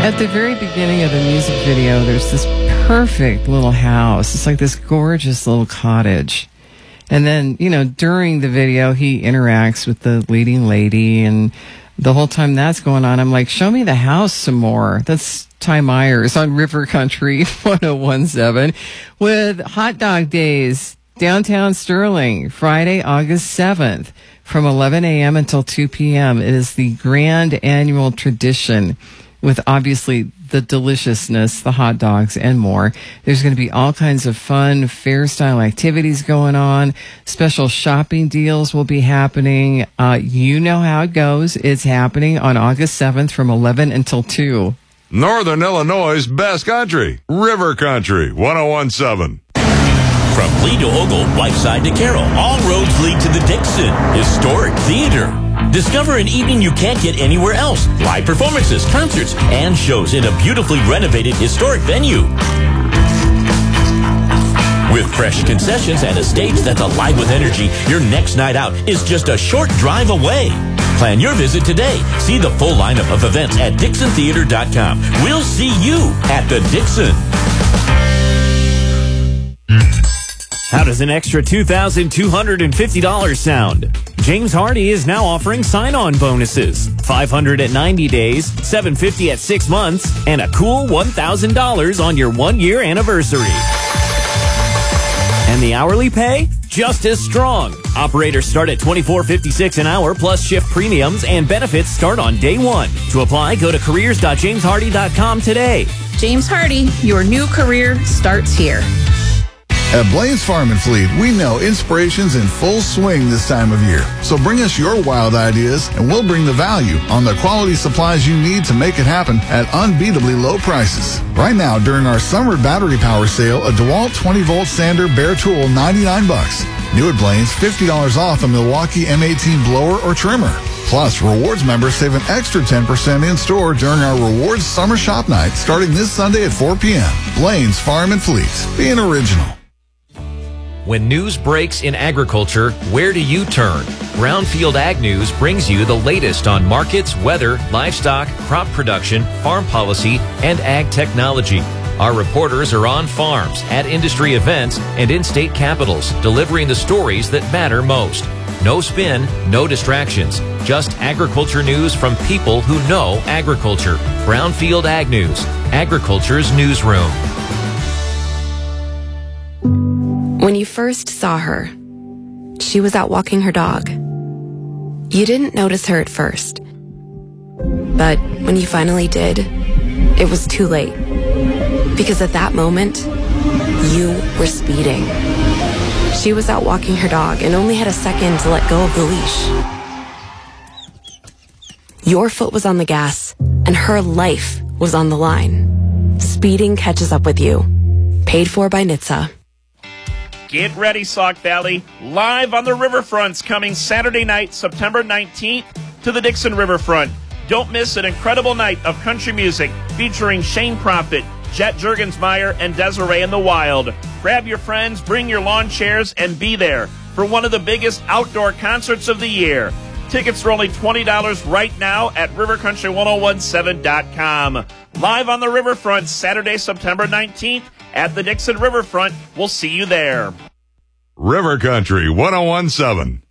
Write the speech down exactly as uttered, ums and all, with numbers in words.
At the very beginning of the music video, there's this perfect little house. It's like this gorgeous little cottage. And then, you know, during the video, he interacts with the leading lady, and the whole time that's going on, I'm like, show me the house some more. That's Ty Myers on River Country one oh one point seven with Hot Dog Days, downtown Sterling, Friday, August seventh, from eleven a.m. until two p.m. It is the grand annual tradition with obviously the deliciousness, the hot dogs, and more. There's going to be all kinds of fun fair-style activities going on. Special shopping deals will be happening. Uh, you know how it goes. It's happening on August seventh from eleven until two. Northern Illinois' best country, River Country, one oh one point seven. From Lee to Ogle, Whiteside to Carroll, all roads lead to the Dixon Historic Theater. Discover an evening you can't get anywhere else. Live performances, concerts, and shows in a beautifully renovated historic venue. With fresh concessions and a stage that's alive with energy, your next night out is just a short drive away. Plan your visit today. See the full lineup of events at Dixon Theater dot com. We'll see you at the Dixon. How does an extra two thousand two hundred fifty dollars sound? James Hardie is now offering sign-on bonuses. five hundred dollars at ninety days, seven hundred fifty dollars at six months, and a cool one thousand dollars on your one-year anniversary. And the hourly pay? Just as strong. Operators start at twenty-four fifty-six an hour, plus shift premiums, and benefits start on day one. To apply, go to careers dot james hardie dot com today. James Hardie, your new career starts here. At Blaine's Farm and Fleet, we know inspiration's in full swing this time of year. So bring us your wild ideas, and we'll bring the value on the quality supplies you need to make it happen at unbeatably low prices. Right now, during our summer battery power sale, a DeWalt twenty volt sander bare tool, ninety-nine bucks. New at Blaine's, fifty dollars off a Milwaukee M eighteen blower or trimmer. Plus, rewards members save an extra ten percent in-store during our rewards summer shop night starting this Sunday at four p.m. Blaine's Farm and Fleet, being original. When news breaks in agriculture, where do you turn? Brownfield Ag News brings you the latest on markets, weather, livestock, crop production, farm policy, and ag technology. Our reporters are on farms, at industry events, and in state capitals, delivering the stories that matter most. No spin, no distractions. Just agriculture news from people who know agriculture. Brownfield Ag News, agriculture's newsroom. When you first saw her, she was out walking her dog. You didn't notice her at first. But when you finally did, it was too late. Because at that moment, you were speeding. She was out walking her dog and only had a second to let go of the leash. Your foot was on the gas, and her life was on the line. Speeding catches up with you. Paid for by N H T S A. Get ready, Sauk Valley. Live on the Riverfronts coming Saturday night, September nineteenth, to the Dixon Riverfront. Don't miss an incredible night of country music featuring Shane Prophet, Jet Juergensmeyer, and Desiree in the Wild. Grab your friends, bring your lawn chairs, and be there for one of the biggest outdoor concerts of the year. Tickets are only twenty dollars right now at river country one oh one point seven dot com. Live on the Riverfront, Saturday, September nineteenth, at the Dixon Riverfront. We'll see you there. River Country one oh one point seven.